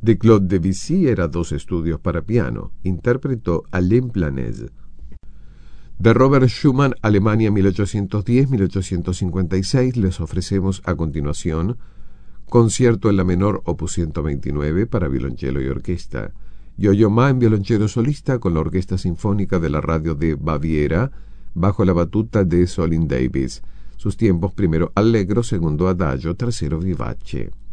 De Claude Debussy era Dos estudios para piano. Interpretó Alain Planès. De Robert Schumann, Alemania 1810-1856, les ofrecemos a continuación Concierto en la menor, opus 129, para violonchelo y orquesta. Yo-Yo Ma en violonchelo solista con la Orquesta Sinfónica de la Radio de Baviera, bajo la batuta de Solin Davis. Sus tiempos: primero allegro, segundo adagio, tercero vivace.